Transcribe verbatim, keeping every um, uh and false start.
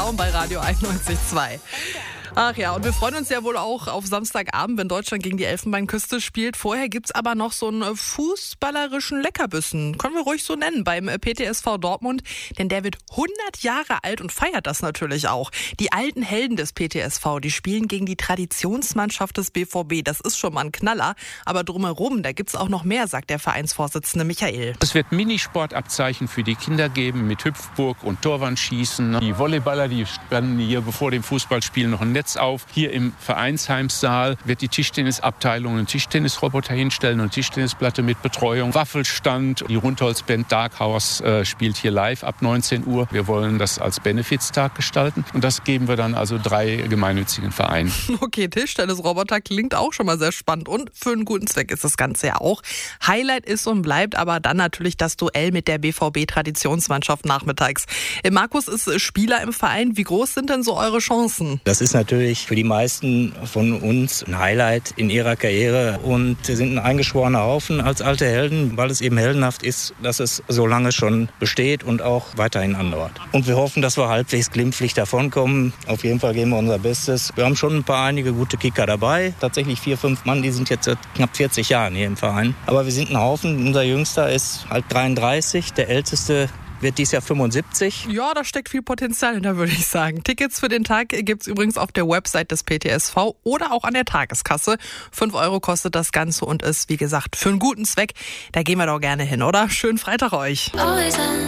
Countdown bei Radio einundneunzig Komma zwei. Ach ja, und wir freuen uns ja wohl auch auf Samstagabend, wenn Deutschland gegen die Elfenbeinküste spielt. Vorher gibt's aber noch so einen fußballerischen Leckerbissen. Können wir ruhig so nennen, beim P T S V Dortmund. Denn der wird hundert Jahre alt und feiert das natürlich auch. Die alten Helden des P T S V, die spielen gegen die Traditionsmannschaft des B V B. Das ist schon mal ein Knaller. Aber drumherum, da gibt's auch noch mehr, sagt der Vereinsvorsitzende Michael. Es wird Minisportabzeichen für die Kinder geben mit Hüpfburg und Torwandschießen. Die Volleyballer, die spannen hier bevor dem Fußballspiel noch ein Netz auf. Hier im Vereinsheimsaal wird die Tischtennisabteilung einen Tischtennisroboter hinstellen und Tischtennisplatte mit Betreuung. Waffelstand. Die Rundholzband Dark Horse äh, spielt hier live ab neunzehn Uhr. Wir wollen das als Benefiztag gestalten und das geben wir dann also drei gemeinnützigen Vereinen. Okay, Tischtennisroboter klingt auch schon mal sehr spannend und für einen guten Zweck ist das Ganze ja auch. Highlight ist und bleibt aber dann natürlich das Duell mit der B V B-Traditionsmannschaft nachmittags. Markus ist Spieler im Verein. Wie groß sind denn so eure Chancen? Das ist natürlich für die meisten von uns ein Highlight in ihrer Karriere und sie sind ein eingeschworener Haufen als alte Helden, weil es eben heldenhaft ist, dass es so lange schon besteht und auch weiterhin andauert. Und wir hoffen, dass wir halbwegs glimpflich davonkommen. Auf jeden Fall geben wir unser Bestes. Wir haben schon ein paar einige gute Kicker dabei. Tatsächlich vier, fünf Mann, die sind jetzt seit knapp vierzig Jahren hier im Verein. Aber wir sind ein Haufen. Unser Jüngster ist halt dreiunddreißig, der Älteste wird dies Jahr fünfundsiebzig. Ja, da steckt viel Potenzial hinter, würde ich sagen. Tickets für den Tag gibt's übrigens auf der Website des P T S V oder auch an der Tageskasse. Fünf Euro kostet das Ganze und ist, wie gesagt, für einen guten Zweck. Da gehen wir doch gerne hin, oder? Schönen Freitag euch.